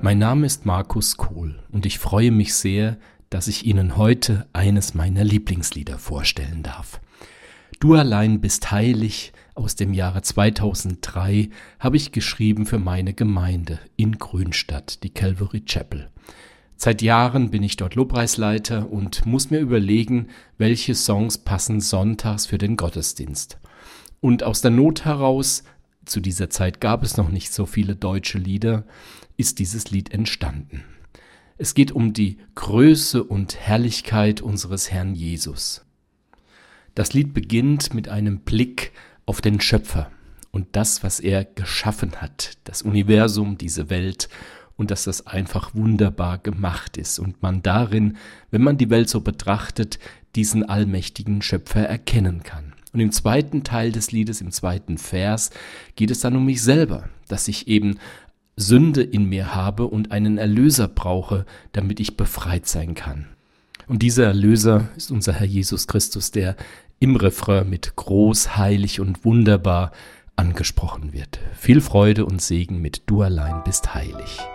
Mein Name ist Markus Kohl und ich freue mich sehr, dass ich Ihnen heute eines meiner Lieblingslieder vorstellen darf. Du allein bist heilig aus dem Jahre 2003 habe ich geschrieben für meine Gemeinde in Grünstadt, die Calvary Chapel. Seit Jahren bin ich dort Lobpreisleiter und muss mir überlegen, welche Songs passen sonntags für den Gottesdienst. Und aus der Not heraus, zu dieser Zeit gab es noch nicht so viele deutsche Lieder, ist dieses Lied entstanden. Es geht um die Größe und Herrlichkeit unseres Herrn Jesus. Das Lied beginnt mit einem Blick auf den Schöpfer und das, was er geschaffen hat, das Universum, diese Welt, und dass das einfach wunderbar gemacht ist und man darin, wenn man die Welt so betrachtet, diesen allmächtigen Schöpfer erkennen kann. Und im zweiten Teil des Liedes, im zweiten Vers, geht es dann um mich selber, dass ich eben Sünde in mir habe und einen Erlöser brauche, damit ich befreit sein kann. Und dieser Erlöser ist unser Herr Jesus Christus, der im Refrain mit groß, heilig und wunderbar angesprochen wird. Viel Freude und Segen mit Du allein bist heilig.